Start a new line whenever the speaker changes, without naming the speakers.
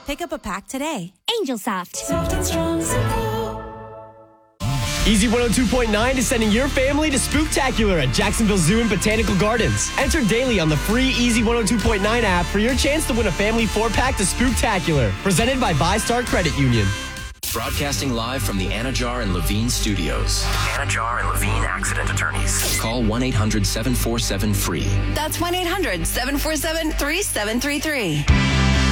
Pick up a pack today.
Angel Soft.
Soft and strong, Simcoe.
Easy 102.9 is sending your family to Spooktacular at Jacksonville Zoo and Botanical Gardens. Enter daily on the free Easy 102.9 app for your chance to win a family 4-pack to Spooktacular. Presented by VyStar Credit Union.
Broadcasting live from the Anajar and Levine studios.
Anajar and Levine Accident Attorneys.
Call 1-800-747-FREE.
That's 1-800-747-3733.